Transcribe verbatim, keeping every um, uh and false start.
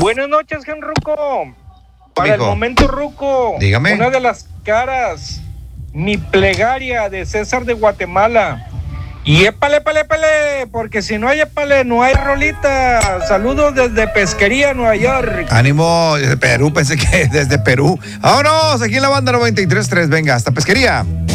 Buenas noches, Genruco. Para Amigo. el momento, Ruco. Dígame. Una de las caras, mi plegaria de César de Guatemala. Y épale, épale, épale, porque si no hay épale, no hay rolita. Saludos desde Pesquería, Nueva York. Ánimo, desde Perú, pensé que desde Perú. Vámonos, aquí en la banda noventa y tres punto tres, venga, hasta Pesquería.